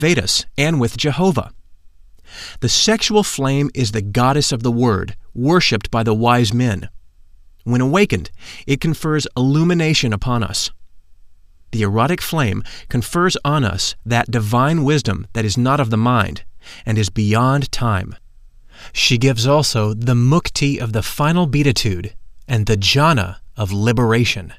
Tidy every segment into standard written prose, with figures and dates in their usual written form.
Vedas and with Jehovah. The sexual flame is the goddess of the word, worshipped by the wise men. When awakened, it confers illumination upon us. The erotic flame confers on us that divine wisdom that is not of the mind and is beyond time. She gives also the mukti of the final beatitude and the jhana of liberation.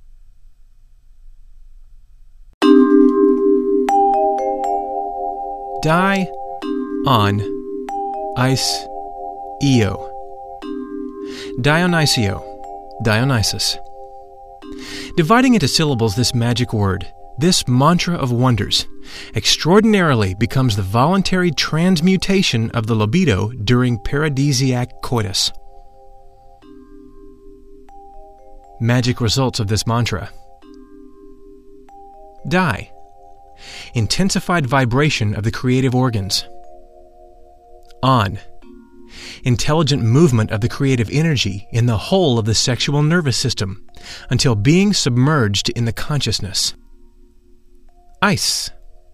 Di on ice eo. Dionysio, Dionysus. Dividing into syllables this magic word, this mantra of wonders, extraordinarily becomes the voluntary transmutation of the libido during paradisiac coitus. Magic results of this mantra. Di. Intensified vibration of the creative organs. On. Intelligent movement of the creative energy in the whole of the sexual nervous system until being submerged in the consciousness. Ice.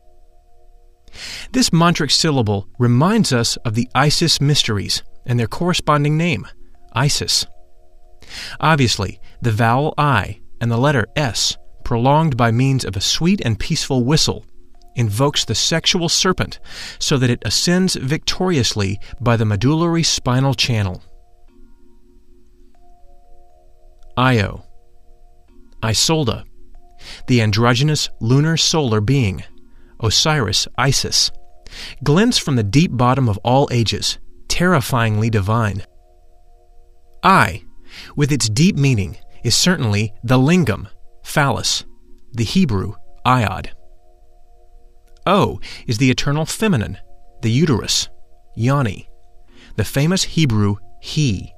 This mantric syllable reminds us of the Isis mysteries and their corresponding name, Isis. Obviously, the vowel I and the letter S, prolonged by means of a sweet and peaceful whistle, invokes the sexual serpent so that it ascends victoriously by the medullary spinal channel. Io. Isolde, the androgynous lunar solar being, Osiris Isis, glints from the deep bottom of all ages, terrifyingly divine. I, with its deep meaning, is certainly the lingam, phallus, the Hebrew iod. O is the eternal feminine, the uterus, yoni, the famous Hebrew he.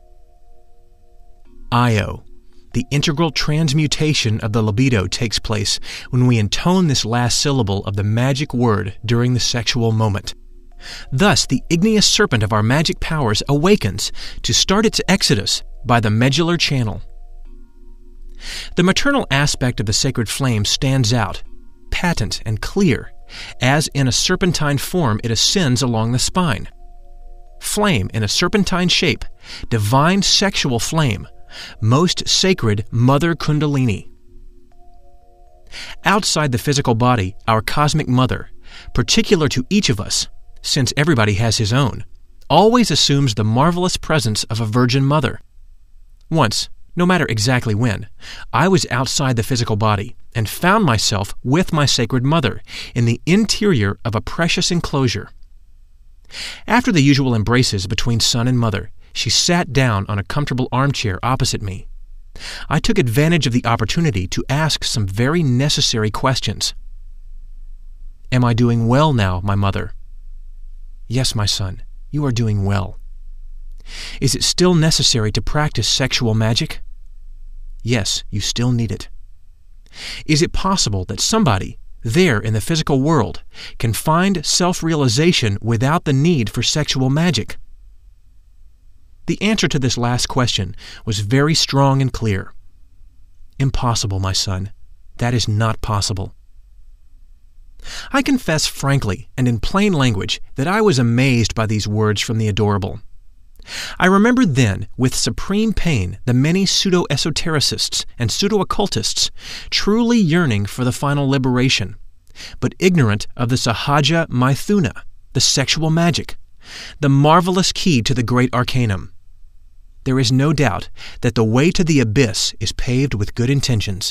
Io, the integral transmutation of the libido takes place when we intone this last syllable of the magic word during the sexual moment. Thus, the igneous serpent of our magic powers awakens to start its exodus by the medullar channel. The maternal aspect of the sacred flame stands out, patent and clear, as in a serpentine form it ascends along the spine. Flame in a serpentine shape, divine sexual flame, most sacred Mother Kundalini. Outside the physical body, our cosmic mother, particular to each of us, since everybody has his own, always assumes the marvelous presence of a virgin mother. Once, no matter exactly when, I was outside the physical body and found myself with my sacred mother in the interior of a precious enclosure. After the usual embraces between son and mother, she sat down on a comfortable armchair opposite me. I took advantage of the opportunity to ask some very necessary questions. Am I doing well now, my mother? Yes, my son, you are doing well. Is it still necessary to practice sexual magic? Yes, you still need it. Is it possible that somebody, there in the physical world, can find self-realization without the need for sexual magic? The answer to this last question was very strong and clear. Impossible, my son. That is not possible. I confess frankly and in plain language that I was amazed by these words from the adorable. I remembered then, with supreme pain, the many pseudo-esotericists and pseudo-occultists truly yearning for the final liberation, but ignorant of the Sahaja Maithuna, the sexual magic, the marvelous key to the great arcanum. There is no doubt that the way to the abyss is paved with good intentions.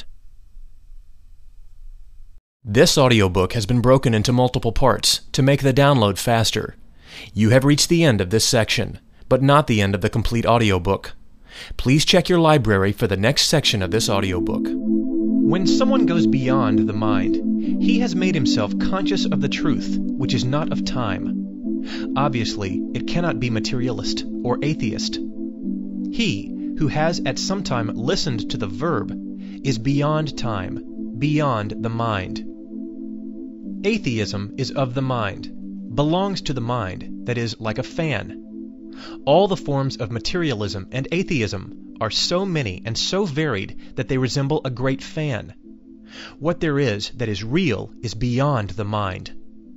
This audiobook has been broken into multiple parts to make the download faster. You have reached the end of this section, but not the end of the complete audiobook. Please check your library for the next section of this audiobook. When someone goes beyond the mind, he has made himself conscious of the truth, which is not of time. Obviously, it cannot be materialist or atheist. He who has at some time listened to the verb is beyond time, beyond the mind. Atheism is of the mind, belongs to the mind, that is, like a fan. All the forms of materialism and atheism are so many and so varied that they resemble a great fan. What there is that is real is beyond the mind.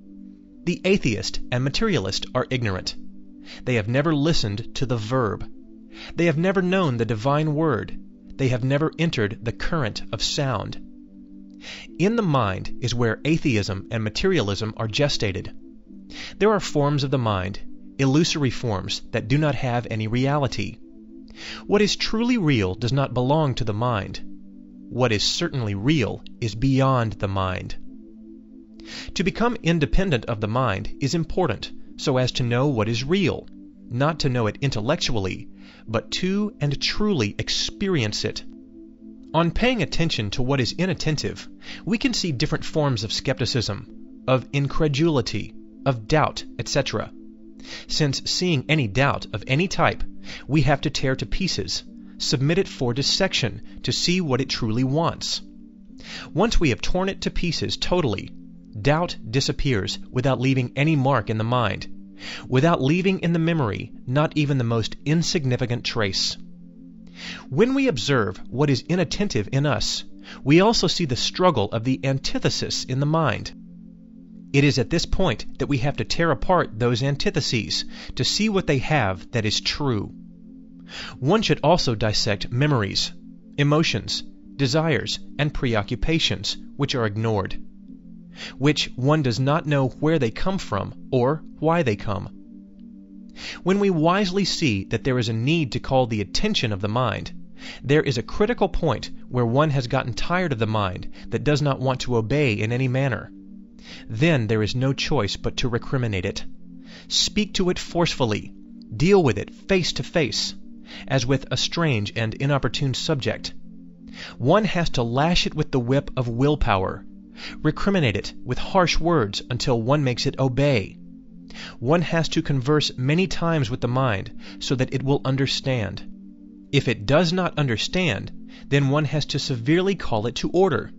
The atheist and materialist are ignorant. They have never listened to the verb. They have never known the divine word. They have never entered the current of sound. In the mind is where atheism and materialism are gestated. There are forms of the mind, illusory forms that do not have any reality. What is truly real does not belong to the mind. What is certainly real is beyond the mind. To become independent of the mind is important so as to know what is real, not to know it intellectually, but to and truly experience it. On paying attention to what is inattentive, we can see different forms of skepticism, of incredulity, of doubt, etc. Since seeing any doubt of any type, we have to tear to pieces, submit it for dissection to see what it truly wants. Once we have torn it to pieces totally, doubt disappears without leaving any mark in the mind, without leaving in the memory not even the most insignificant trace. When we observe what is inattentive in us, we also see the struggle of the antithesis in the mind. It is at this point that we have to tear apart those antitheses to see what they have that is true. One should also dissect memories, emotions, desires, and preoccupations which are ignored, which one does not know where they come from or why they come. When we wisely see that there is a need to call the attention of the mind, there is a critical point where one has gotten tired of the mind that does not want to obey in any manner. Then there is no choice but to recriminate it. Speak to it forcefully. Deal with it face to face, as with a strange and inopportune subject. One has to lash it with the whip of willpower, recriminate it with harsh words until one makes it obey. One has to converse many times with the mind so that it will understand. If it does not understand, then one has to severely call it to order.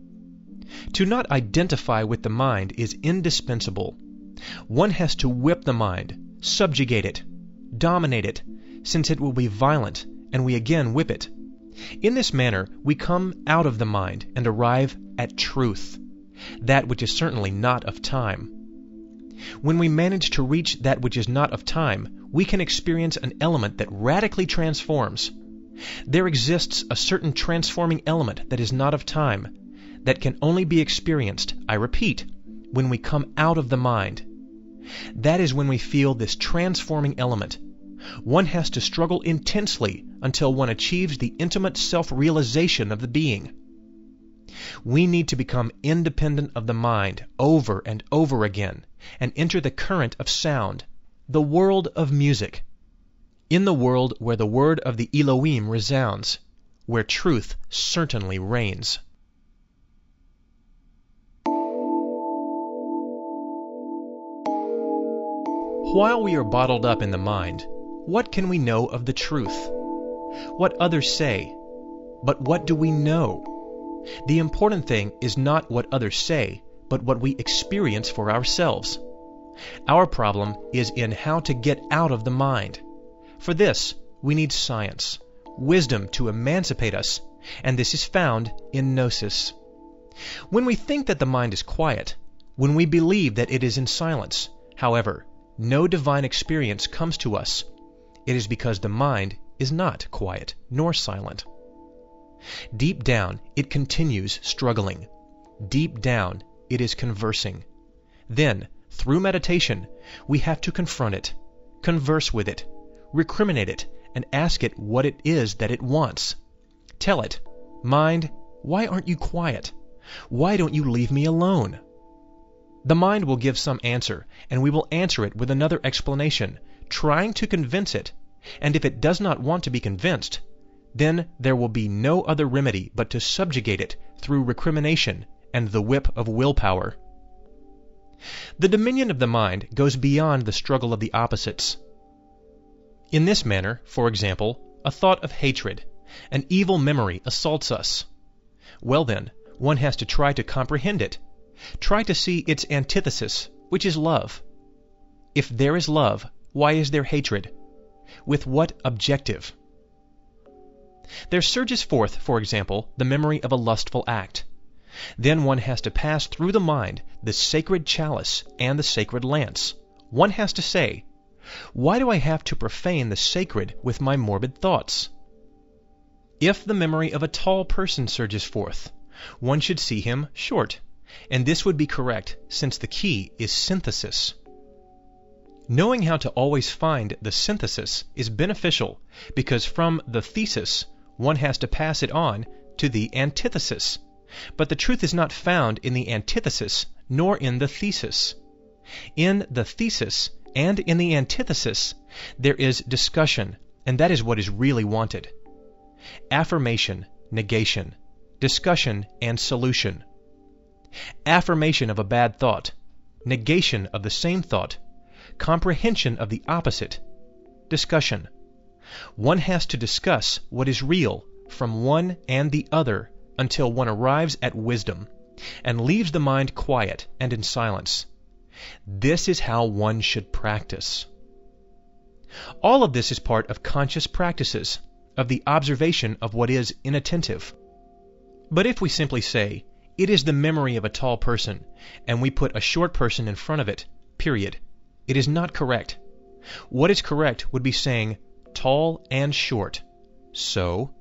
To not identify with the mind is indispensable. One has to whip the mind, subjugate it, dominate it, since it will be violent, and we again whip it. In this manner, we come out of the mind and arrive at truth, that which is certainly not of time. When we manage to reach that which is not of time, we can experience an element that radically transforms. There exists a certain transforming element that is not of time, that can only be experienced, I repeat, when we come out of the mind. That is when we feel this transforming element. One has to struggle intensely until one achieves the intimate self-realization of the being. We need to become independent of the mind over and over again and enter the current of sound, the world of music. In the world where the word of the Elohim resounds, where truth certainly reigns. While we are bottled up in the mind, what can we know of the truth? What others say, but what do we know? The important thing is not what others say, but what we experience for ourselves. Our problem is in how to get out of the mind. For this, we need science, wisdom to emancipate us, and this is found in gnosis. When we think that the mind is quiet, when we believe that it is in silence, however, no divine experience comes to us. It is because the mind is not quiet nor silent. Deep down, it continues struggling. Deep down, it is conversing. Then, through meditation, we have to confront it, converse with it, recriminate it, and ask it what it is that it wants. Tell it, mind, why aren't you quiet? Why don't you leave me alone? The mind will give some answer, and we will answer it with another explanation, trying to convince it, and if it does not want to be convinced, then there will be no other remedy but to subjugate it through recrimination and the whip of willpower. The dominion of the mind goes beyond the struggle of the opposites. In this manner, for example, a thought of hatred, an evil memory assaults us. Well then, one has to try to comprehend it, try to see its antithesis, which is love. If there is love, why is there hatred? With what objective? There surges forth, for example, the memory of a lustful act. Then one has to pass through the mind the sacred chalice and the sacred lance. One has to say, why do I have to profane the sacred with my morbid thoughts? If the memory of a tall person surges forth, one should see him short, and this would be correct since the key is synthesis. Knowing how to always find the synthesis is beneficial because from the thesis one has to pass it on to the antithesis. But the truth is not found in the antithesis nor in the thesis. In the thesis and in the antithesis there is discussion, and that is what is really wanted. Affirmation, negation, discussion, and solution. Affirmation of a bad thought, negation of the same thought, comprehension of the opposite, discussion. One has to discuss what is real from one and the other until one arrives at wisdom and leaves the mind quiet and in silence. This is how one should practice. All of this is part of conscious practices, of the observation of what is inattentive. But if we simply say, it is the memory of a tall person, and we put a short person in front of it, period, it is not correct. What is correct would be saying, tall and short. So?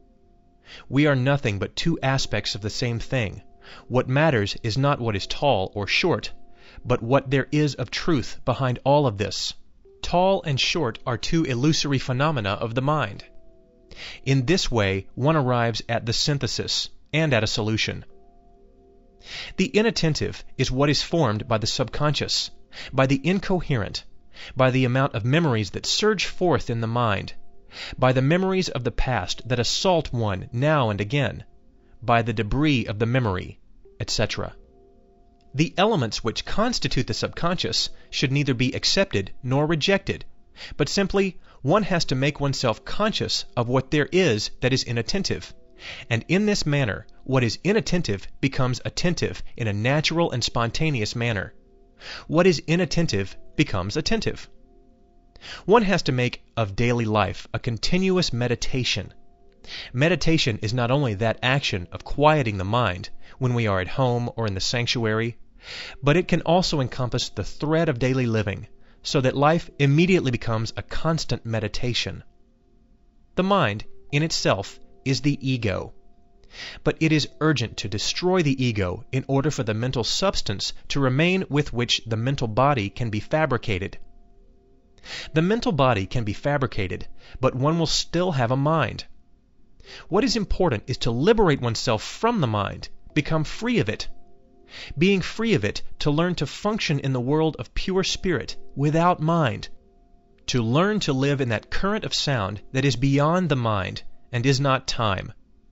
We are nothing but two aspects of the same thing. What matters is not what is tall or short, but what there is of truth behind all of this. Tall and short are two illusory phenomena of the mind. In this way, one arrives at the synthesis and at a solution. The inattentive is what is formed by the subconscious, by the incoherent, by the amount of memories that surge forth in the mind, by the memories of the past that assault one now and again, by the debris of the memory, etc. The elements which constitute the subconscious should neither be accepted nor rejected, but simply one has to make oneself conscious of what there is that is inattentive, and in this manner what is inattentive becomes attentive in a natural and spontaneous manner. What is inattentive becomes attentive. One has to make of daily life a continuous meditation. Meditation is not only that action of quieting the mind when we are at home or in the sanctuary, but it can also encompass the thread of daily living, so that life immediately becomes a constant meditation. The mind, in itself, is the ego. But it is urgent to destroy the ego in order for the mental substance to remain with which the mental body can be fabricated. The mental body can be fabricated, but one will still have a mind. What is important is to liberate oneself from the mind, become free of it. Being free of it, to learn to function in the world of pure spirit without mind. To learn to live in that current of sound that is beyond the mind and is not time.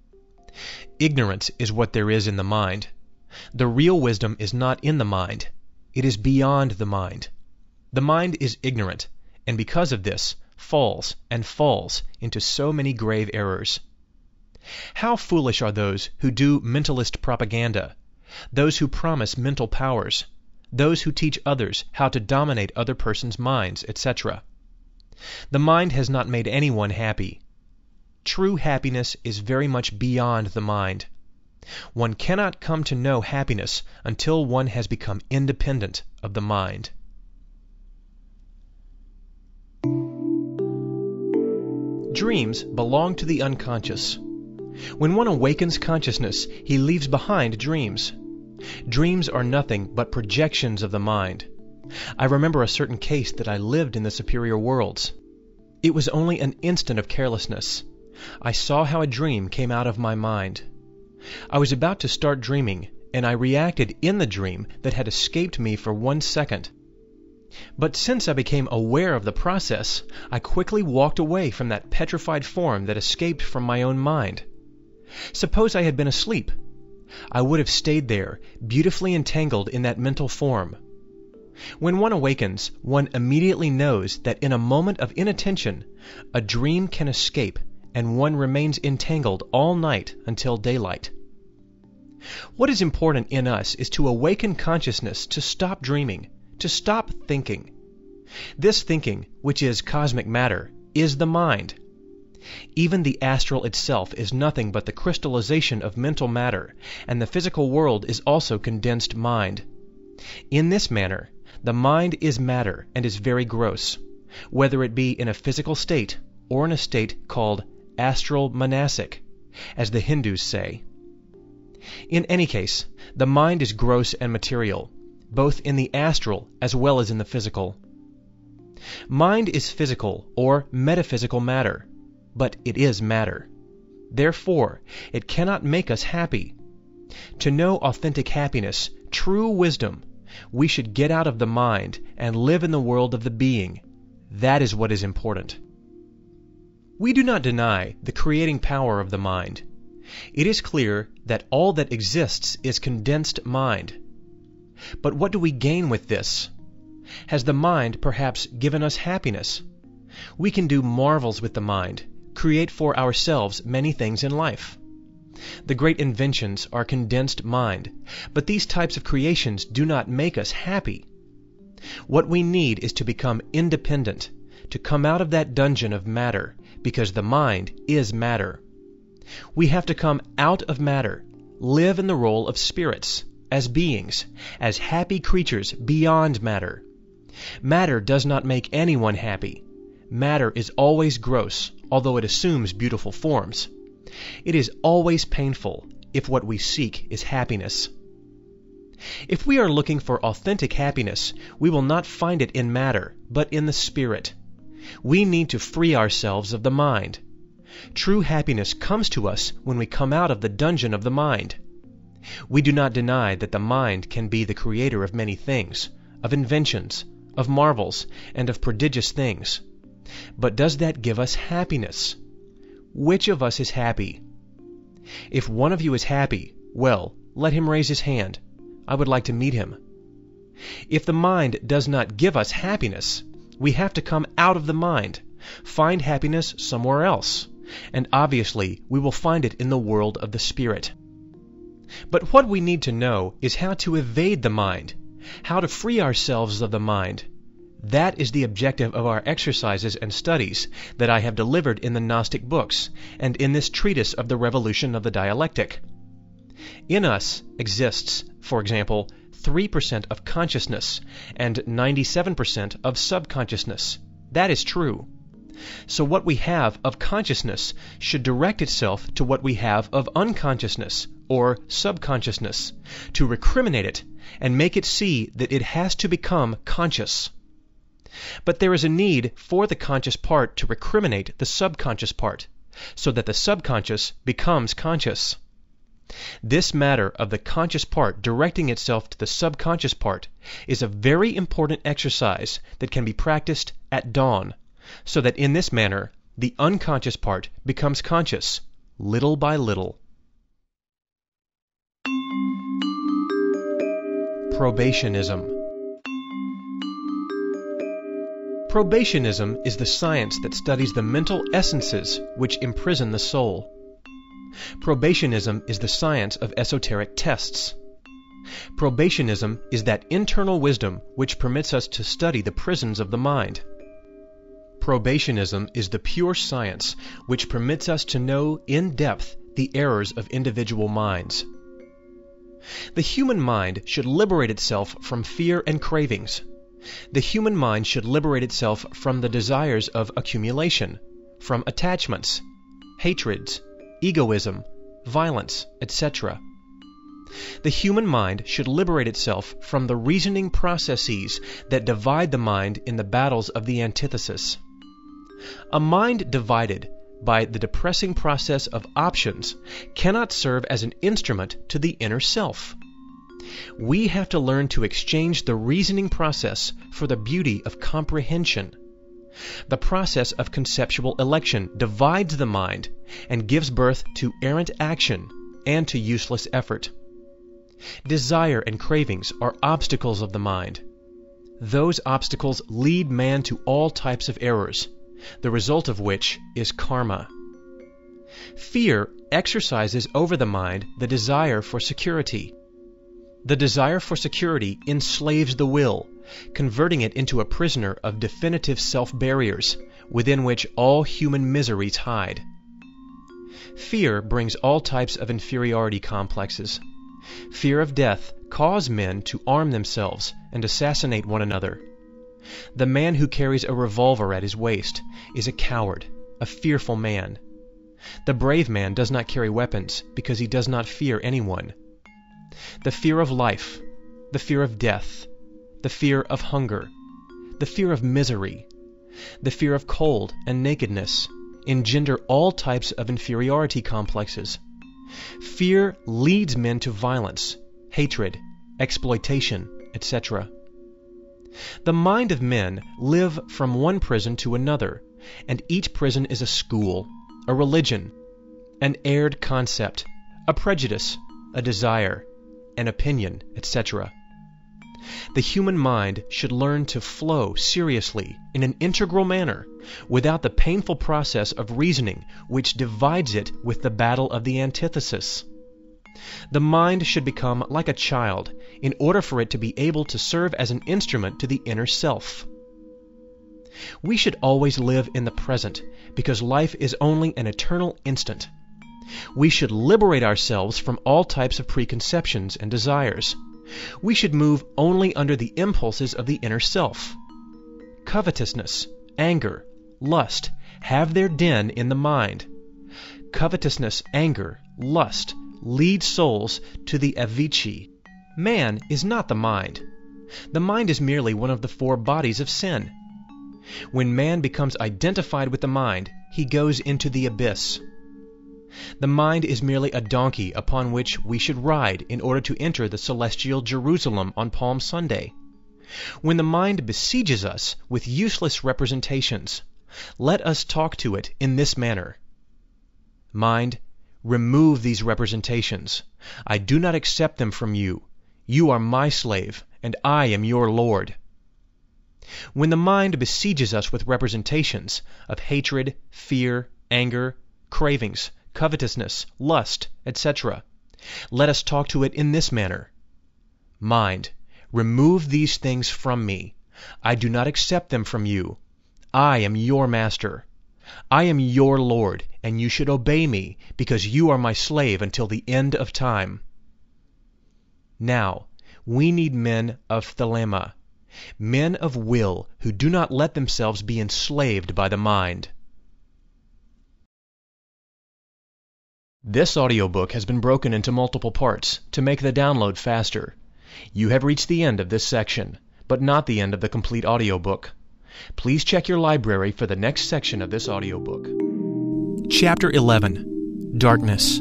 Ignorance is what there is in the mind. The real wisdom is not in the mind. It is beyond the mind. The mind is ignorant, and because of this, falls and falls into so many grave errors. How foolish are those who do mentalist propaganda, those who promise mental powers, those who teach others how to dominate other persons' minds, etc. The mind has not made anyone happy. True happiness is very much beyond the mind. One cannot come to know happiness until one has become independent of the mind. Dreams belong to the unconscious. When one awakens consciousness, he leaves behind dreams. Dreams are nothing but projections of the mind. I remember a certain case that I lived in the superior worlds. It was only an instant of carelessness. I saw how a dream came out of my mind. I was about to start dreaming, and I reacted in the dream that had escaped me for 1 second. But since I became aware of the process, I quickly walked away from that petrified form that escaped from my own mind. Suppose I had been asleep. I would have stayed there, beautifully entangled in that mental form. When one awakens, one immediately knows that in a moment of inattention, a dream can escape, and one remains entangled all night until daylight. What is important in us is to awaken consciousness to stop dreaming, to stop thinking. This thinking, which is cosmic matter, is the mind. Even the astral itself is nothing but the crystallization of mental matter, and the physical world is also condensed mind. In this manner, the mind is matter and is very gross, whether it be in a physical state or in a state called astral manasic, as the Hindus say. In any case, the mind is gross and material, both in the astral as well as in the physical. Mind is physical or metaphysical matter, but it is matter. Therefore, it cannot make us happy. To know authentic happiness, true wisdom, we should get out of the mind and live in the world of the being. That is what is important. We do not deny the creating power of the mind. It is clear that all that exists is condensed mind. But what do we gain with this? Has the mind perhaps given us happiness? We can do marvels with the mind, create for ourselves many things in life. The great inventions are condensed mind, but these types of creations do not make us happy. What we need is to become independent, to come out of that dungeon of matter, because the mind is matter. We have to come out of matter, live in the role of spirits, as beings, as happy creatures beyond matter. Matter does not make anyone happy. Matter is always gross, although it assumes beautiful forms. It is always painful if what we seek is happiness. If we are looking for authentic happiness, we will not find it in matter, but in the spirit. We need to free ourselves of the mind. True happiness comes to us when we come out of the dungeon of the mind. We do not deny that the mind can be the creator of many things, of inventions, of marvels, and of prodigious things. But does that give us happiness? Which of us is happy? If one of you is happy, well, let him raise his hand. I would like to meet him. If the mind does not give us happiness, we have to come out of the mind, find happiness somewhere else, and obviously we will find it in the world of the spirit. But what we need to know is how to evade the mind, how to free ourselves of the mind. That is the objective of our exercises and studies that I have delivered in the Gnostic books and in this treatise of the revolution of the dialectic. In us exists, for example, 3% of consciousness and 97% of subconsciousness. That is true. So what we have of consciousness should direct itself to what we have of unconsciousness or subconsciousness, to recriminate it and make it see that it has to become conscious. But there is a need for the conscious part to recriminate the subconscious part, so that the subconscious becomes conscious. This matter of the conscious part directing itself to the subconscious part is a very important exercise that can be practiced at dawn, so that in this manner the unconscious part becomes conscious, little by little. Probationism. Probationism is the science that studies the mental essences which imprison the soul. Probationism is the science of esoteric tests. Probationism is that internal wisdom which permits us to study the prisons of the mind. Probationism is the pure science which permits us to know in depth the errors of individual minds. The human mind should liberate itself from fear and cravings. The human mind should liberate itself from the desires of accumulation, from attachments, hatreds, egoism, violence, etc. The human mind should liberate itself from the reasoning processes that divide the mind in the battles of the antithesis. A mind divided by the depressing process of options cannot serve as an instrument to the inner self. We have to learn to exchange the reasoning process for the beauty of comprehension. The process of conceptual election divides the mind and gives birth to errant action and to useless effort. Desire and cravings are obstacles of the mind. Those obstacles lead man to all types of errors, the result of which is karma. Fear exercises over the mind the desire for security. The desire for security enslaves the will, converting it into a prisoner of definitive self-barriers within which all human miseries hide. Fear brings all types of inferiority complexes. Fear of death causes men to arm themselves and assassinate one another. The man who carries a revolver at his waist is a coward, a fearful man. The brave man does not carry weapons because he does not fear anyone. The fear of life, the fear of death, the fear of hunger, the fear of misery, the fear of cold and nakedness engender all types of inferiority complexes. Fear leads men to violence, hatred, exploitation, etc. The mind of men live from one prison to another, and each prison is a school, a religion, an aired concept, a prejudice, a desire, an opinion, etc. The human mind should learn to flow seriously in an integral manner without the painful process of reasoning which divides it with the battle of the antithesis. The mind should become like a child in order for it to be able to serve as an instrument to the inner self. We should always live in the present because life is only an eternal instant. We should liberate ourselves from all types of preconceptions and desires. We should move only under the impulses of the inner self. Covetousness, anger, lust have their den in the mind. Covetousness, anger, lust lead souls to the avicii. Man is not the mind. The mind is merely one of the four bodies of sin. When man becomes identified with the mind, he goes into the abyss. The mind is merely a donkey upon which we should ride in order to enter the celestial Jerusalem on Palm Sunday. When the mind besieges us with useless representations, let us talk to it in this manner. Mind, remove these representations. I do not accept them from you. You are my slave, and I am your Lord. When the mind besieges us with representations of hatred, fear, anger, cravings, covetousness, lust, etc., let us talk to it in this manner. Mind, remove these things from me. I do not accept them from you. I am your master. I am your Lord, and you should obey me, because you are my slave until the end of time. Now, we need men of thelema, men of will who do not let themselves be enslaved by the mind. This audiobook has been broken into multiple parts to make the download faster. You have reached the end of this section, but not the end of the complete audiobook. Please check your library for the next section of this audiobook. Chapter 11. Darkness.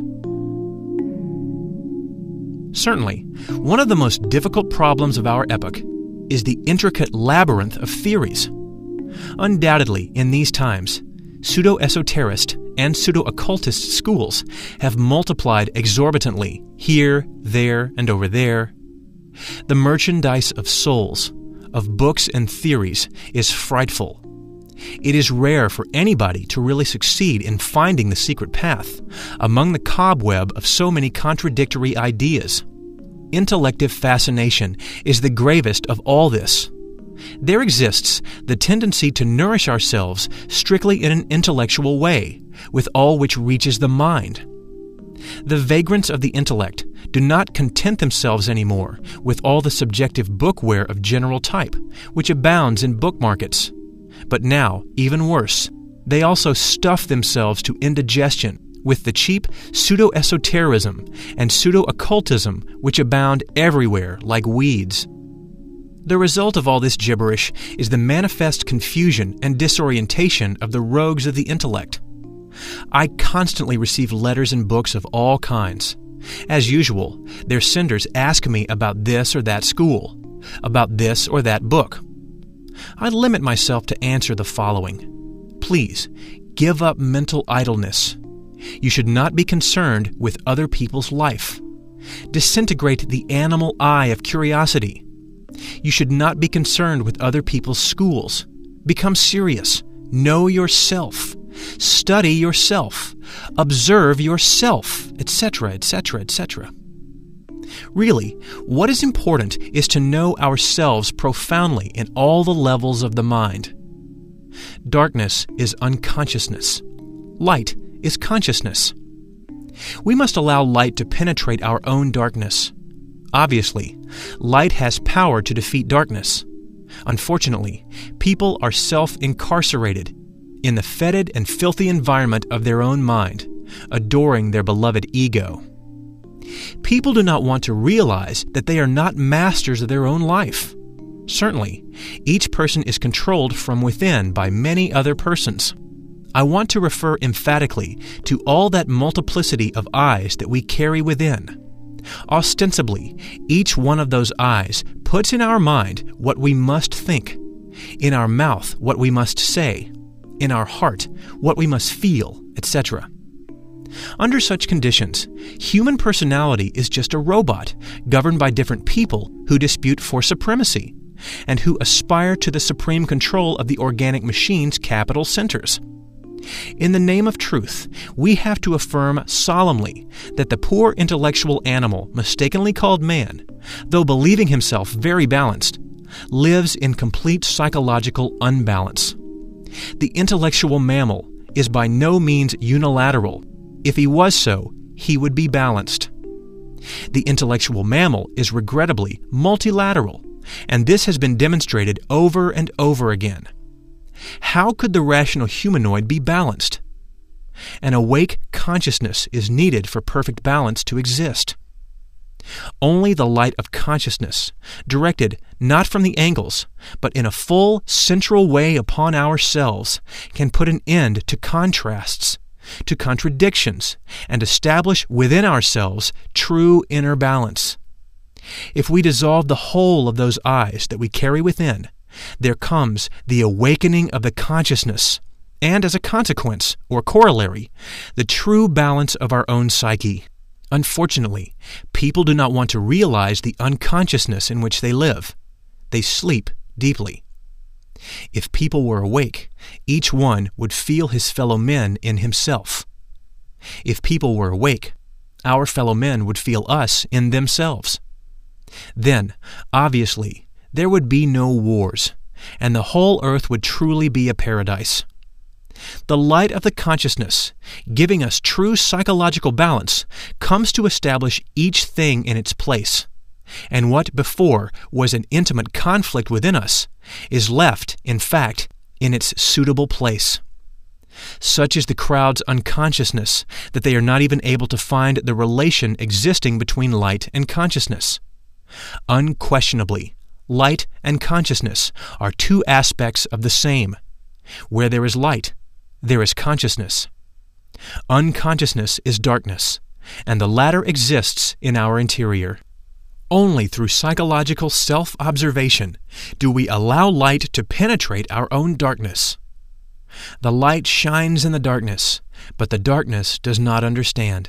Certainly, one of the most difficult problems of our epoch is the intricate labyrinth of theories. Undoubtedly, in these times, pseudo-esoterist and pseudo-occultist schools have multiplied exorbitantly here, there, and over there. The merchandise of souls, of books and theories, is frightful. It is rare for anybody to really succeed in finding the secret path among the cobweb of so many contradictory ideas. Intellective fascination is the gravest of all this. There exists the tendency to nourish ourselves strictly in an intellectual way, with all which reaches the mind. The vagrants of the intellect do not content themselves anymore with all the subjective bookwear of general type, which abounds in book markets. But now, even worse, they also stuff themselves to indigestion with the cheap pseudo-esotericism and pseudo-occultism which abound everywhere like weeds. The result of all this gibberish is the manifest confusion and disorientation of the rogues of the intellect. I constantly receive letters and books of all kinds. As usual, their senders ask me about this or that school, about this or that book. I limit myself to answer the following. Please, give up mental idleness. You should not be concerned with other people's life. Disintegrate the animal eye of curiosity. You should not be concerned with other people's schools. Become serious. Know yourself. Study yourself. Observe yourself, etc., etc., etc. Really, what is important is to know ourselves profoundly in all the levels of the mind. Darkness is unconsciousness. Light is consciousness. We must allow light to penetrate our own darkness. Obviously, light has power to defeat darkness. Unfortunately, people are self-incarcerated in the fetid and filthy environment of their own mind, adoring their beloved ego. People do not want to realize that they are not masters of their own life. Certainly, each person is controlled from within by many other persons. I want to refer emphatically to all that multiplicity of eyes that we carry within. Ostensibly, each one of those eyes puts in our mind what we must think, in our mouth what we must say, in our heart what we must feel, etc. Under such conditions, human personality is just a robot governed by different people who dispute for supremacy and who aspire to the supreme control of the organic machine's capital centers. In the name of truth, we have to affirm solemnly that the poor intellectual animal mistakenly called man, though believing himself very balanced, lives in complete psychological unbalance. The intellectual mammal is by no means unilateral. If he was so, he would be balanced. The intellectual mammal is regrettably multilateral, and this has been demonstrated over and over again. How could the rational humanoid be balanced? An awake consciousness is needed for perfect balance to exist. Only the light of consciousness, directed not from the angles, but in a full central way upon ourselves, can put an end to contrasts, to contradictions, and establish within ourselves true inner balance. If we dissolve the whole of those eyes that we carry within, there comes the awakening of the consciousness, and as a consequence, or corollary, the true balance of our own psyche. Unfortunately, people do not want to realize the unconsciousness in which they live. They sleep deeply. If people were awake, each one would feel his fellow men in himself. If people were awake, our fellow men would feel us in themselves. Then, obviously, there would be no wars, and the whole earth would truly be a paradise. The light of the consciousness, giving us true psychological balance, comes to establish each thing in its place, and what before was an intimate conflict within us is left, in fact, in its suitable place. Such is the crowd's unconsciousness that they are not even able to find the relation existing between light and consciousness. Unquestionably, light and consciousness are two aspects of the same. Where there is light, there is consciousness. Unconsciousness is darkness, and the latter exists in our interior. Only through psychological self-observation do we allow light to penetrate our own darkness. The light shines in the darkness, but the darkness does not understand.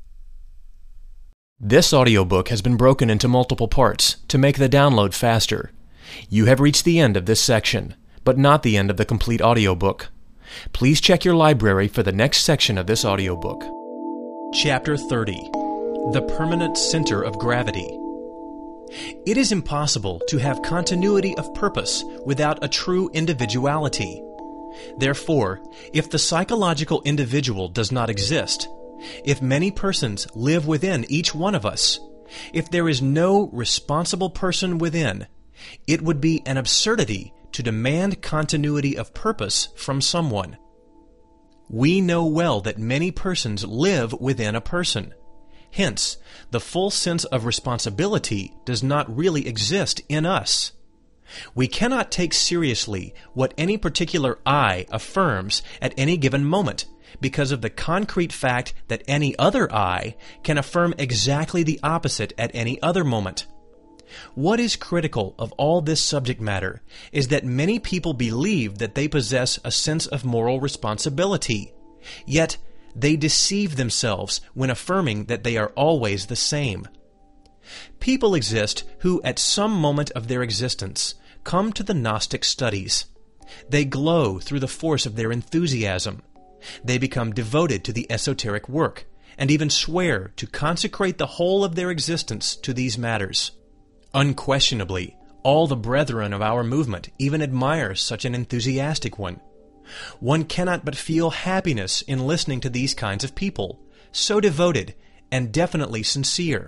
This audiobook has been broken into multiple parts to make the download faster. You have reached the end of this section, but not the end of the complete audiobook. Please check your library for the next section of this audiobook. Chapter 30. The Permanent Center of Gravity. It is impossible to have continuity of purpose without a true individuality. Therefore, if the psychological individual does not exist, if many persons live within each one of us, if there is no responsible person within, it would be an absurdity to demand continuity of purpose from someone. We know well that many persons live within a person. Hence, the full sense of responsibility does not really exist in us. We cannot take seriously what any particular I affirms at any given moment, because of the concrete fact that any other I can affirm exactly the opposite at any other moment. What is critical of all this subject matter is that many people believe that they possess a sense of moral responsibility, yet they deceive themselves when affirming that they are always the same. People exist who at some moment of their existence come to the Gnostic studies. They glow through the force of their enthusiasm. They become devoted to the esoteric work, and even swear to consecrate the whole of their existence to these matters. Unquestionably, all the brethren of our movement even admire such an enthusiastic one. One cannot but feel happiness in listening to these kinds of people, so devoted and definitely sincere.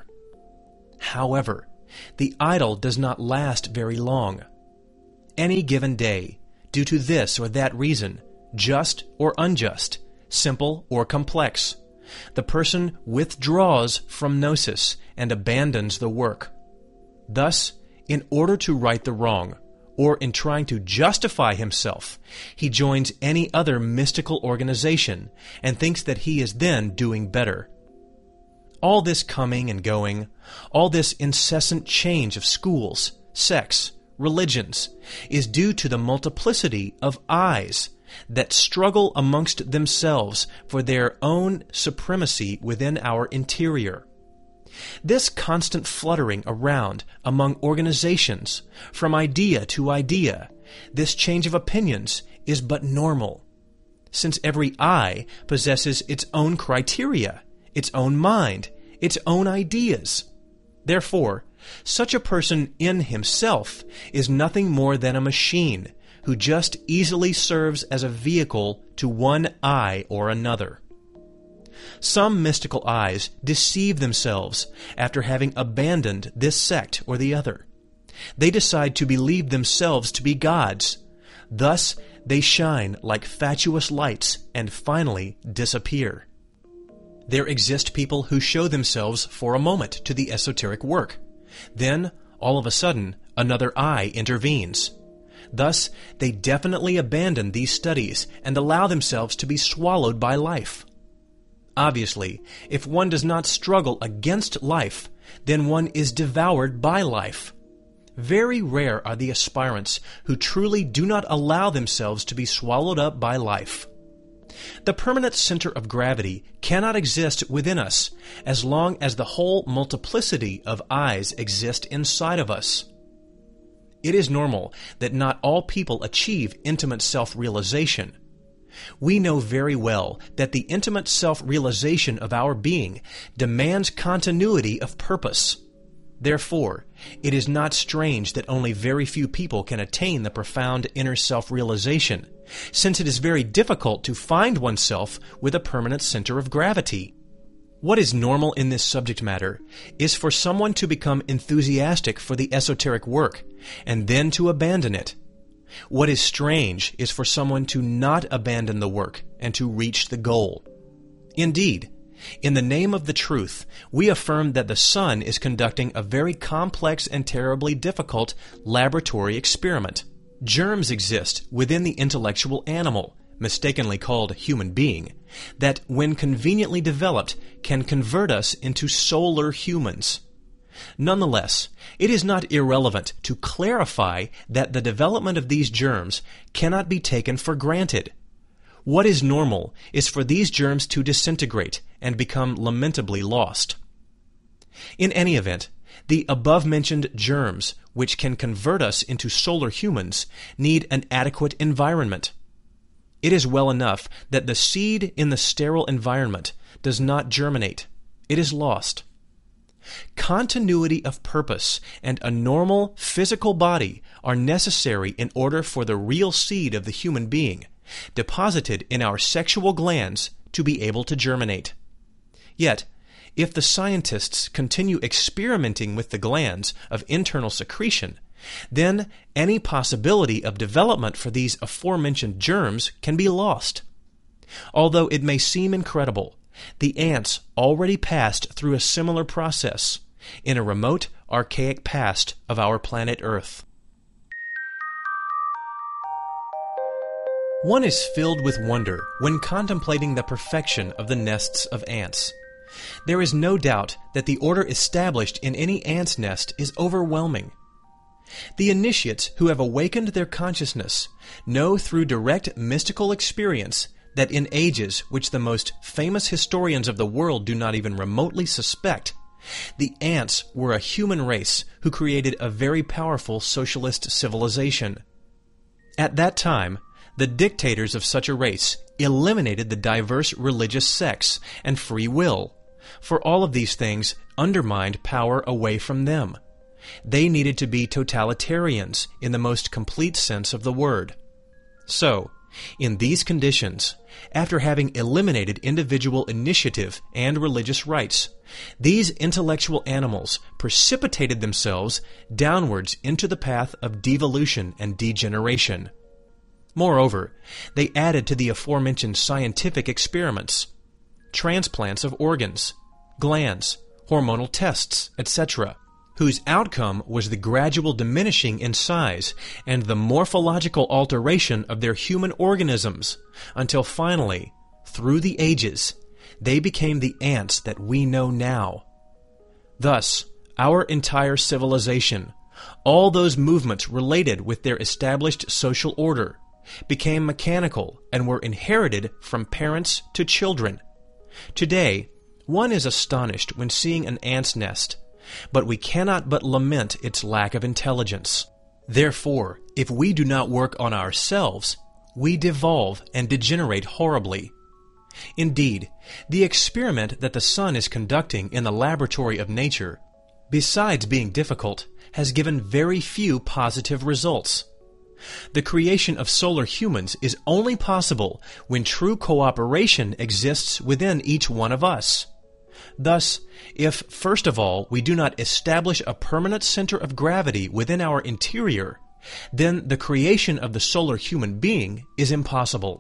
However, the idyll does not last very long. Any given day, due to this or that reason, just or unjust, simple or complex, the person withdraws from gnosis and abandons the work. Thus, in order to right the wrong, or in trying to justify himself, he joins any other mystical organization and thinks that he is then doing better. All this coming and going, all this incessant change of schools, sects, religions, is due to the multiplicity of eyes that struggle amongst themselves for their own supremacy within our interior. This constant fluttering around among organizations, from idea to idea, this change of opinions is but normal, since every eye possesses its own criteria, its own mind, its own ideas. Therefore, such a person in himself is nothing more than a machine who just easily serves as a vehicle to one eye or another. Some mystical eyes deceive themselves after having abandoned this sect or the other. They decide to believe themselves to be gods. Thus, they shine like fatuous lights and finally disappear. There exist people who show themselves for a moment to the esoteric work. Then, all of a sudden, another eye intervenes. Thus, they definitely abandon these studies and allow themselves to be swallowed by life. Obviously, if one does not struggle against life, then one is devoured by life. Very rare are the aspirants who truly do not allow themselves to be swallowed up by life. The permanent center of gravity cannot exist within us as long as the whole multiplicity of eyes exist inside of us. It is normal that not all people achieve intimate self-realization. We know very well that the intimate self-realization of our being demands continuity of purpose. Therefore, it is not strange that only very few people can attain the profound inner self-realization, since it is very difficult to find oneself with a permanent center of gravity. What is normal in this subject matter is for someone to become enthusiastic for the esoteric work, and then to abandon it. What is strange is for someone to not abandon the work and to reach the goal. Indeed, in the name of the truth, we affirm that the sun is conducting a very complex and terribly difficult laboratory experiment. Germs exist within the intellectual animal, mistakenly called human being, that when conveniently developed can convert us into solar humans. Nonetheless, it is not irrelevant to clarify that the development of these germs cannot be taken for granted. What is normal is for these germs to disintegrate and become lamentably lost. In any event, the above-mentioned germs, which can convert us into solar humans, need an adequate environment. It is well enough that the seed in the sterile environment does not germinate. It is lost. Continuity of purpose and a normal physical body are necessary in order for the real seed of the human being, deposited in our sexual glands, to be able to germinate. Yet, if the scientists continue experimenting with the glands of internal secretion, then any possibility of development for these aforementioned germs can be lost. Although it may seem incredible, the ants already passed through a similar process in a remote, archaic past of our planet Earth. One is filled with wonder when contemplating the perfection of the nests of ants. There is no doubt that the order established in any ant's nest is overwhelming. The initiates who have awakened their consciousness know through direct mystical experience that in ages which the most famous historians of the world do not even remotely suspect, the ants were a human race who created a very powerful socialist civilization. At that time, The dictators of such a race eliminated the diverse religious sects and free will, for all of these things undermined power away from them. They needed to be totalitarians in the most complete sense of the word. So, in these conditions, after having eliminated individual initiative and religious rights, these intellectual animals precipitated themselves downwards into the path of devolution and degeneration. Moreover, they added to the aforementioned scientific experiments, transplants of organs, glands, hormonal tests, etc., whose outcome was the gradual diminishing in size and the morphological alteration of their human organisms, until finally, through the ages, they became the ants that we know now. Thus, our entire civilization, all those movements related with their established social order, became mechanical and were inherited from parents to children. Today, one is astonished when seeing an ant's nest, but we cannot but lament its lack of intelligence. Therefore, if we do not work on ourselves, we devolve and degenerate horribly. Indeed, the experiment that the sun is conducting in the laboratory of nature, besides being difficult, has given very few positive results. The creation of solar humans is only possible when true cooperation exists within each one of us. Thus, if, first of all, we do not establish a permanent center of gravity within our interior, then the creation of the solar human being is impossible.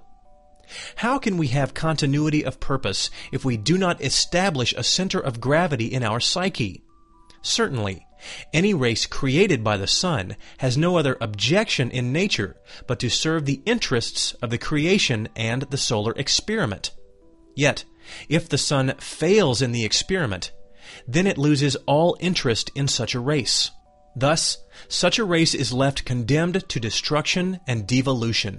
How can we have continuity of purpose if we do not establish a center of gravity in our psyche? Certainly, any race created by the sun has no other objection in nature but to serve the interests of the creation and the solar experiment. Yet, if the sun fails in the experiment, then it loses all interest in such a race. Thus, such a race is left condemned to destruction and devolution.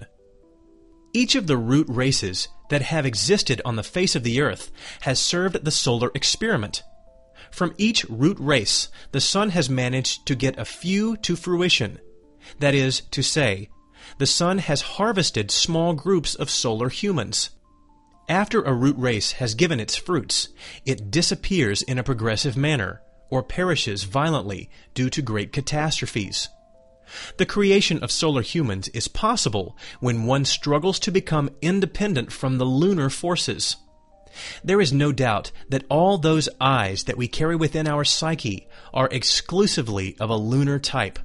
Each of the root races that have existed on the face of the earth has served the solar experiment. From each root race, the sun has managed to get a few to fruition. That is to say, the sun has harvested small groups of solar humans. After a root race has given its fruits, it disappears in a progressive manner, or perishes violently due to great catastrophes. The creation of solar humans is possible when one struggles to become independent from the lunar forces. There is no doubt that all those eyes that we carry within our psyche are exclusively of a lunar type.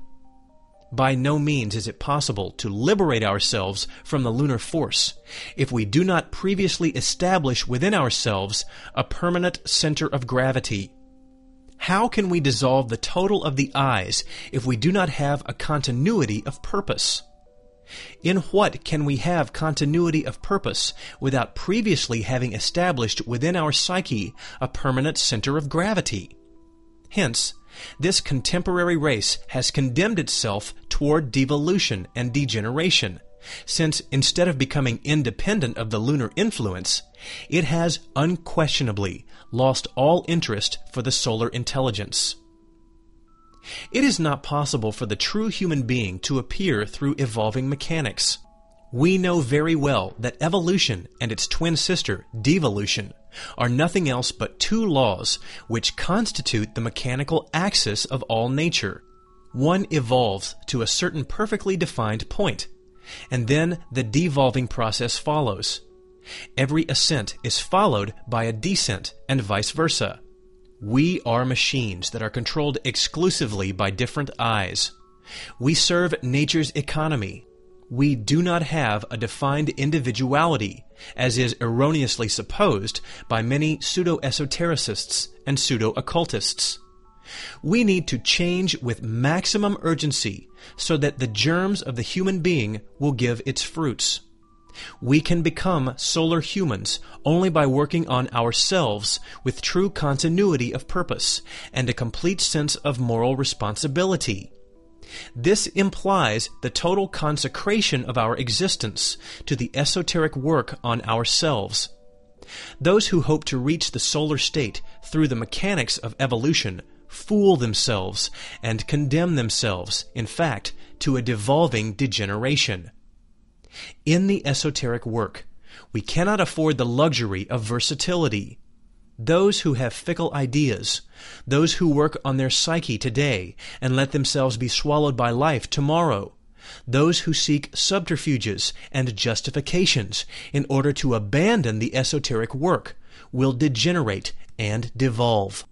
By no means is it possible to liberate ourselves from the lunar force if we do not previously establish within ourselves a permanent center of gravity. How can we dissolve the total of the eyes if we do not have a continuity of purpose? In what can we have continuity of purpose without previously having established within our psyche a permanent center of gravity? Hence, this contemporary race has condemned itself toward devolution and degeneration, since instead of becoming independent of the lunar influence, it has unquestionably lost all interest for the solar intelligence. It is not possible for the true human being to appear through evolving mechanics. We know very well that evolution and its twin sister, devolution, are nothing else but two laws which constitute the mechanical axis of all nature. One evolves to a certain perfectly defined point, and then the devolving process follows. Every ascent is followed by a descent, and vice versa. We are machines that are controlled exclusively by different eyes. We serve nature's economy. We do not have a defined individuality, as is erroneously supposed by many pseudo-esotericists and pseudo-occultists. We need to change with maximum urgency so that the germs of the human being will give its fruits. We can become solar humans only by working on ourselves with true continuity of purpose and a complete sense of moral responsibility. This implies the total consecration of our existence to the esoteric work on ourselves. Those who hope to reach the solar state through the mechanics of evolution fool themselves and condemn themselves, in fact, to a devolving degeneration. In the esoteric work, we cannot afford the luxury of versatility. Those who have fickle ideas, those who work on their psyche today and let themselves be swallowed by life tomorrow, those who seek subterfuges and justifications in order to abandon the esoteric work, will degenerate and devolve.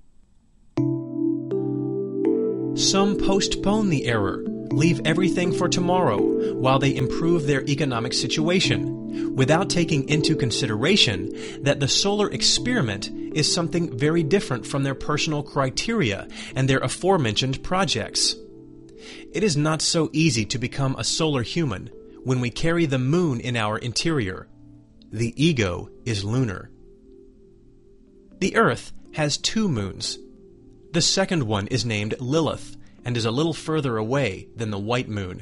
Some postpone the error, leave everything for tomorrow while they improve their economic situation, without taking into consideration that the solar experiment is something very different from their personal criteria and their aforementioned projects. It is not so easy to become a solar human when we carry the moon in our interior. The ego is lunar. The Earth has 2 moons. The second one is named Lilith and is a little further away than the white moon.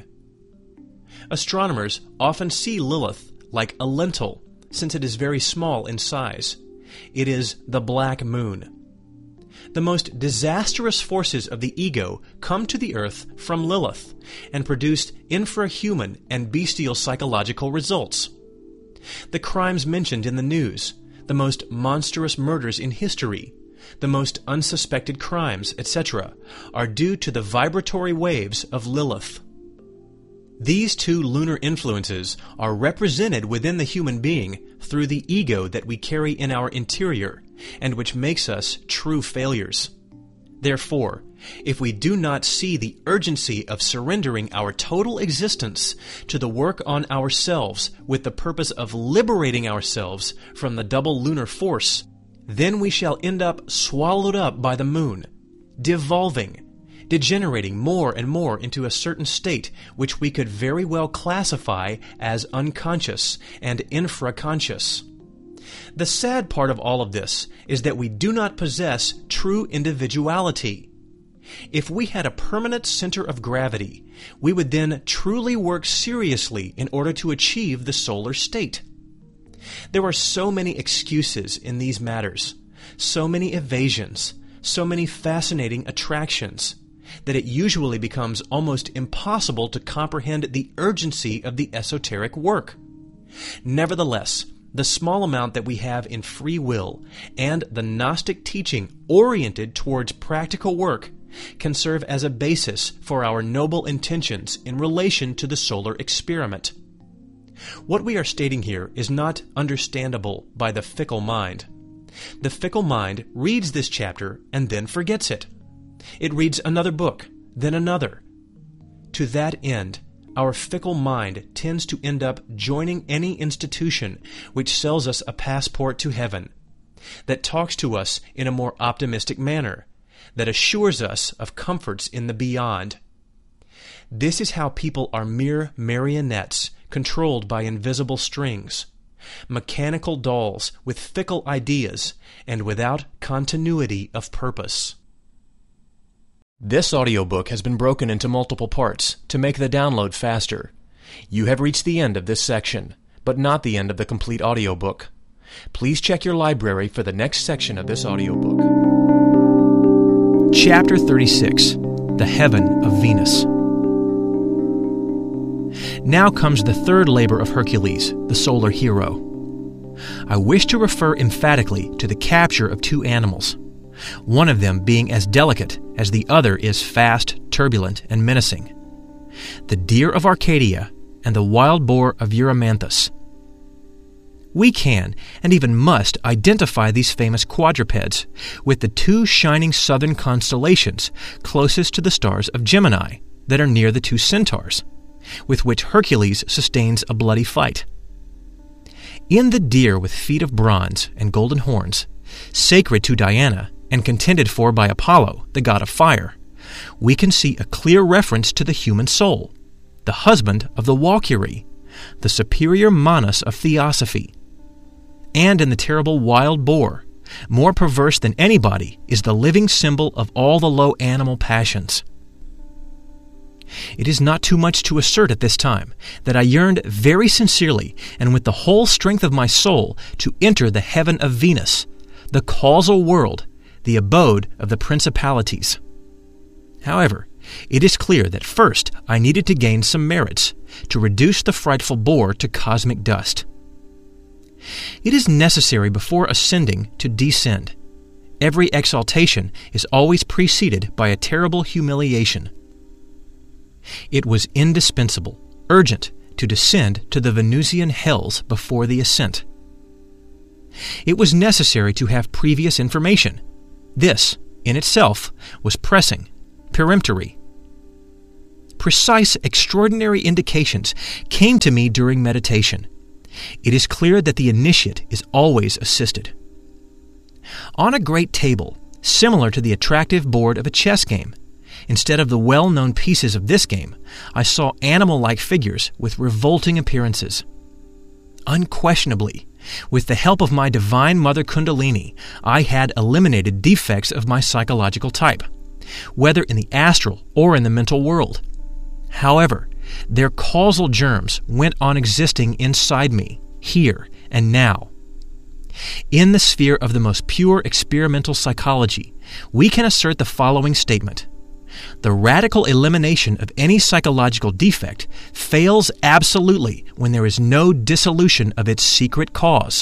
Astronomers often see Lilith like a lentil, since it is very small in size. It is the black moon. The most disastrous forces of the ego come to the earth from Lilith and produce infrahuman and bestial psychological results. The crimes mentioned in the news, the most monstrous murders in history, the most unsuspected crimes, etc., are due to the vibratory waves of Lilith. These 2 lunar influences are represented within the human being through the ego that we carry in our interior, and which makes us true failures. Therefore, if we do not see the urgency of surrendering our total existence to the work on ourselves with the purpose of liberating ourselves from the double lunar force, then we shall end up swallowed up by the moon, devolving, degenerating more and more into a certain state which we could very well classify as unconscious and infraconscious. The sad part of all of this is that we do not possess true individuality. If we had a permanent center of gravity, we would then truly work seriously in order to achieve the solar state. There are so many excuses in these matters, so many evasions, so many fascinating attractions, that it usually becomes almost impossible to comprehend the urgency of the esoteric work. Nevertheless, the small amount that we have in free will and the Gnostic teaching oriented towards practical work can serve as a basis for our noble intentions in relation to the solar experiment. What we are stating here is not understandable by the fickle mind. The fickle mind reads this chapter and then forgets it. It reads another book, then another. To that end, our fickle mind tends to end up joining any institution which sells us a passport to heaven, that talks to us in a more optimistic manner, that assures us of comforts in the beyond. This is how people are mere marionettes controlled by invisible strings, mechanical dolls with fickle ideas and without continuity of purpose. This audiobook has been broken into multiple parts to make the download faster. You have reached the end of this section, but not the end of the complete audiobook. Please check your library for the next section of this audiobook. Chapter 36, The Heaven of Venus. Now comes the third labor of Hercules, the solar hero. I wish to refer emphatically to the capture of 2 animals, one of them being as delicate as the other is fast, turbulent, and menacing. The deer of Arcadia and the wild boar of Erymanthus. We can, and even must, identify these famous quadrupeds with the 2 shining southern constellations closest to the stars of Gemini that are near the 2 centaurs, with which Hercules sustains a bloody fight. In the deer with feet of bronze and golden horns, sacred to Diana and contended for by Apollo, the god of fire, we can see a clear reference to the human soul, the husband of the Walküre, the superior Manas of theosophy. And in the terrible wild boar, more perverse than anybody, is the living symbol of all the low animal passions. It is not too much to assert at this time that I yearned very sincerely and with the whole strength of my soul to enter the heaven of Venus, the causal world, the abode of the principalities. However, it is clear that first I needed to gain some merits to reduce the frightful bore to cosmic dust. It is necessary before ascending to descend. Every exaltation is always preceded by a terrible humiliation. It was indispensable, urgent, to descend to the Venusian hells before the ascent. It was necessary to have previous information. This, in itself, was pressing, peremptory. Precise, extraordinary indications came to me during meditation. It is clear that the initiate is always assisted. On a great table, similar to the attractive board of a chess game, instead of the well-known pieces of this game, I saw animal-like figures with revolting appearances. Unquestionably, with the help of my divine mother Kundalini, I had eliminated defects of my psychological type, whether in the astral or in the mental world. However, their causal germs went on existing inside me, here and now. In the sphere of the most pure experimental psychology, we can assert the following statement. The radical elimination of any psychological defect fails absolutely when there is no dissolution of its secret cause.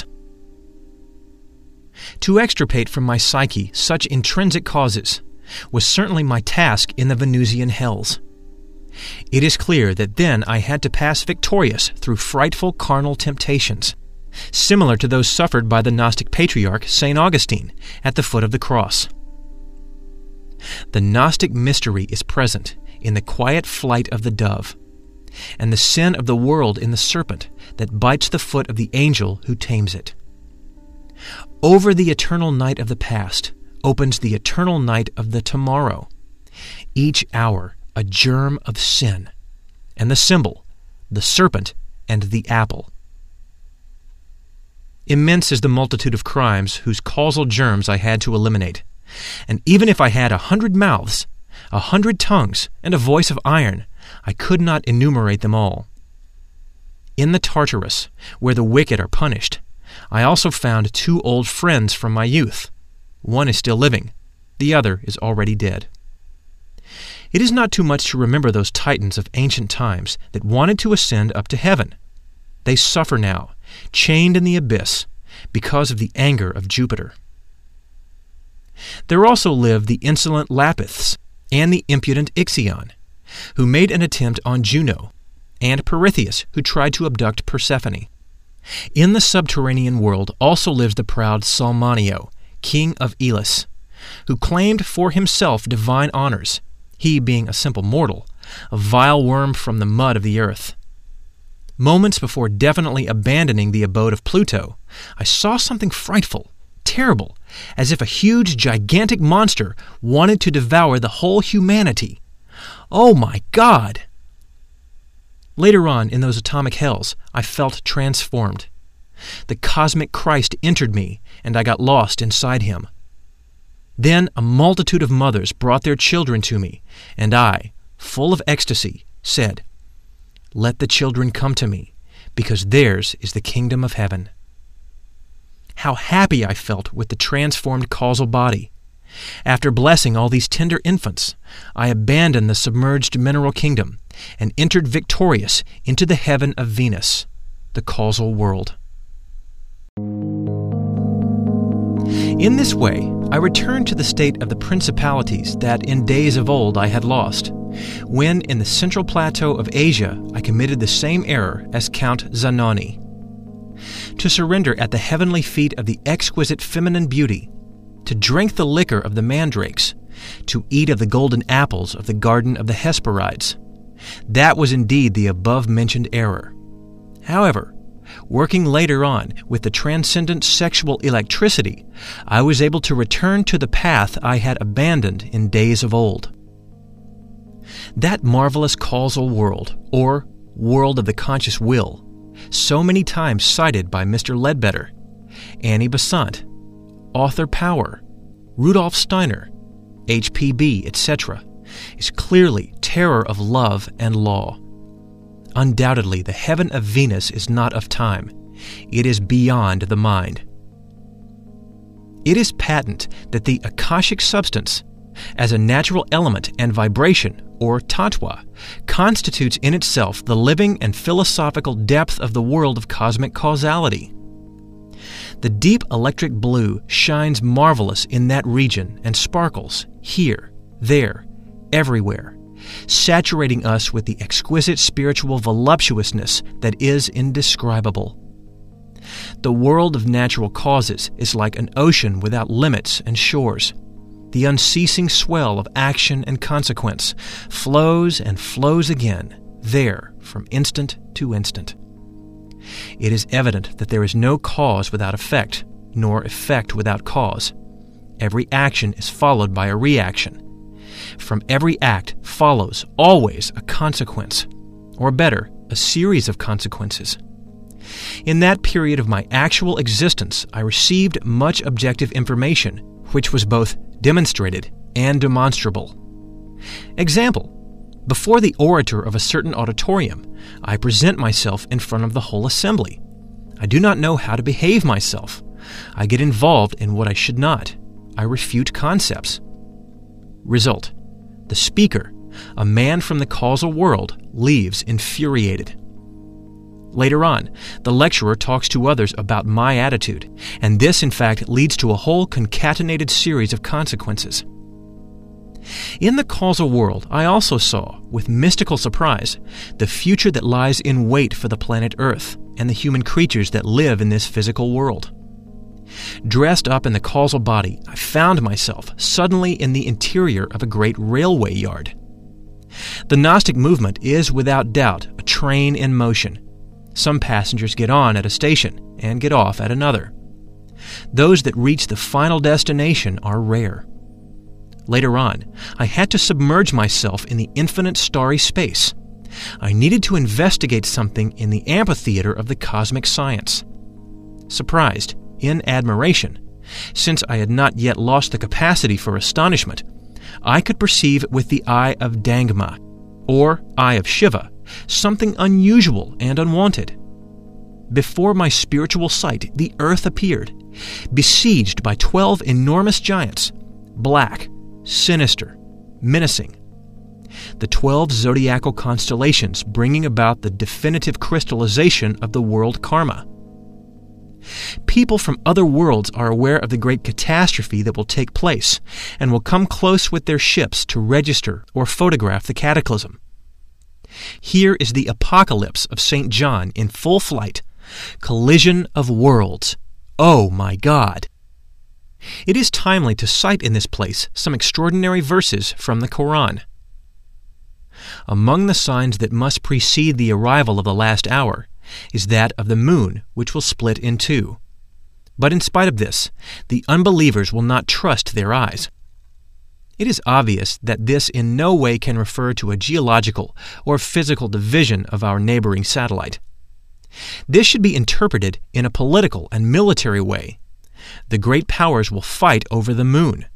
To extirpate from my psyche such intrinsic causes was certainly my task in the Venusian hells. It is clear that then I had to pass victorious through frightful carnal temptations, similar to those suffered by the Gnostic patriarch St. Augustine at the foot of the cross. The Gnostic mystery is present in the quiet flight of the dove, and the sin of the world in the serpent that bites the foot of the angel who tames it. Over the eternal night of the past opens the eternal night of the tomorrow, each hour a germ of sin, and the symbol, the serpent and the apple. Immense is the multitude of crimes whose causal germs I had to eliminate, and even if I had 100 mouths, 100 tongues, and a voice of iron, I could not enumerate them all. In the Tartarus, where the wicked are punished, I also found 2 old friends from my youth. One is still living, the other is already dead. It is not too much to remember those titans of ancient times that wanted to ascend up to heaven. They suffer now, chained in the abyss, because of the anger of Jupiter. There also lived the insolent Lapiths and the impudent Ixion, who made an attempt on Juno, and Pirithous, who tried to abduct Persephone. In the subterranean world also lives the proud Salmonio, king of Elis, who claimed for himself divine honors, he being a simple mortal, a vile worm from the mud of the earth. Moments before definitely abandoning the abode of Pluto, I saw something frightful, terrible, as if a huge, gigantic monster wanted to devour the whole humanity. Oh my God! Later on, in those atomic hells, I felt transformed. The cosmic Christ entered me, and I got lost inside him. Then a multitude of mothers brought their children to me, and I, full of ecstasy, said, "Let the children come to me, because theirs is the kingdom of heaven." How happy I felt with the transformed causal body. After blessing all these tender infants, I abandoned the submerged mineral kingdom and entered victorious into the heaven of Venus, the causal world. In this way, I returned to the state of the principalities that in days of old I had lost, when in the central plateau of Asia I committed the same error as Count Zanoni. To surrender at the heavenly feet of the exquisite feminine beauty, to drink the liquor of the mandrakes, to eat of the golden apples of the garden of the Hesperides. That was indeed the above-mentioned error. However, working later on with the transcendent sexual electricity, I was able to return to the path I had abandoned in days of old. That marvelous causal world, or world of the conscious will, so many times cited by Mr. Ledbetter, Annie Besant, Arthur Power, Rudolf Steiner, HPB, etc., is clearly terror of love and law. Undoubtedly, the heaven of Venus is not of time. It is beyond the mind. It is patent that the Akashic substance, as a natural element and vibration, or tattva, constitutes in itself the living and philosophical depth of the world of cosmic causality. The deep electric blue shines marvelous in that region and sparkles here, there, everywhere, saturating us with the exquisite spiritual voluptuousness that is indescribable. The world of natural causes is like an ocean without limits and shores. The unceasing swell of action and consequence flows and flows again, there, from instant to instant. It is evident that there is no cause without effect, nor effect without cause. Every action is followed by a reaction. From every act follows always a consequence, or better, a series of consequences. In that period of my actual existence, I received much objective information, which was both demonstrated and demonstrable. Example: before the orator of a certain auditorium, I present myself in front of the whole assembly. I do not know how to behave myself. I get involved in what I should not. I refute concepts. Result: the speaker, a man from the causal world, leaves infuriated. Later on, the lecturer talks to others about my attitude, and this, in fact, leads to a whole concatenated series of consequences. In the causal world, I also saw, with mystical surprise, the future that lies in wait for the planet Earth and the human creatures that live in this physical world. Dressed up in the causal body, I found myself suddenly in the interior of a great railway yard. The Gnostic movement is, without doubt, a train in motion. Some passengers get on at a station and get off at another. Those that reach the final destination are rare. Later on, I had to submerge myself in the infinite starry space. I needed to investigate something in the amphitheater of the cosmic science. Surprised, in admiration, since I had not yet lost the capacity for astonishment, I could perceive with the eye of Dangma, or eye of Shiva, something unusual and unwanted. Before my spiritual sight, the earth appeared, besieged by 12 enormous giants, black, sinister, menacing. The 12 zodiacal constellations bringing about the definitive crystallization of the world karma. People from other worlds are aware of the great catastrophe that will take place and will come close with their ships to register or photograph the cataclysm. Here is the apocalypse of St. John in full flight. Collision of worlds. Oh my God! It is timely to cite in this place some extraordinary verses from the Quran. Among the signs that must precede the arrival of the last hour is that of the moon, which will split in two. But in spite of this, the unbelievers will not trust their eyes. It is obvious that this in no way can refer to a geological or physical division of our neighboring satellite. This should be interpreted in a political and military way. The great powers will fight over the moon.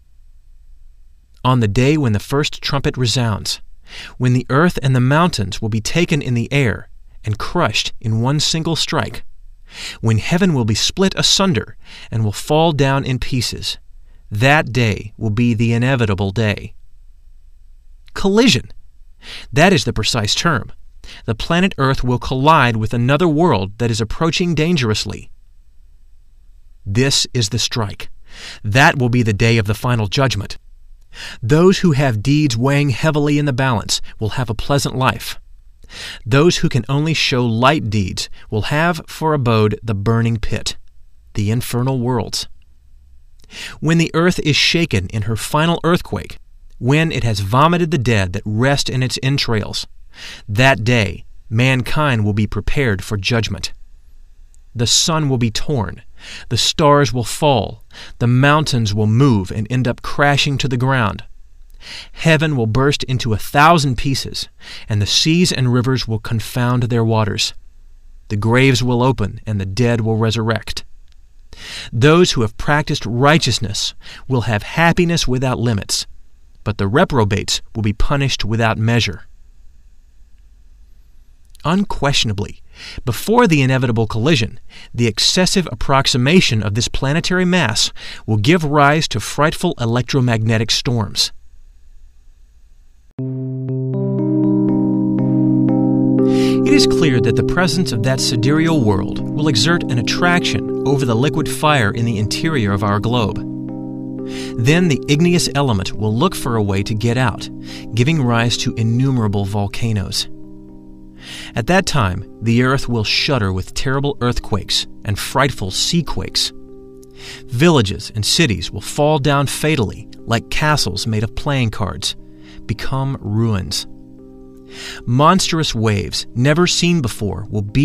On the day when the first trumpet resounds, when the earth and the mountains will be taken in the air and crushed in one single strike, when heaven will be split asunder and will fall down in pieces, that day will be the inevitable day. Collision. That is the precise term. The planet Earth will collide with another world that is approaching dangerously. This is the strike. That will be the day of the final judgment. Those who have deeds weighing heavily in the balance will have a pleasant life. Those who can only show light deeds will have for abode the burning pit, the infernal worlds. When the earth is shaken in her final earthquake, when it has vomited the dead that rest in its entrails, that day mankind will be prepared for judgment. The sun will be torn, the stars will fall, the mountains will move and end up crashing to the ground. Heaven will burst into 1,000 pieces, and the seas and rivers will confound their waters. The graves will open, and the dead will resurrect. Those who have practiced righteousness will have happiness without limits, but the reprobates will be punished without measure. Unquestionably, Before the inevitable collision, the excessive approximation of this planetary mass will give rise to frightful electromagnetic storms. It is clear that the presence of that sidereal world will exert an attraction over the liquid fire in the interior of our globe. Then the igneous element will look for a way to get out, giving rise to innumerable volcanoes. At that time, the earth will shudder with terrible earthquakes and frightful seaquakes. Villages and cities will fall down fatally like castles made of playing cards, become ruins. Monstrous waves never seen before will beat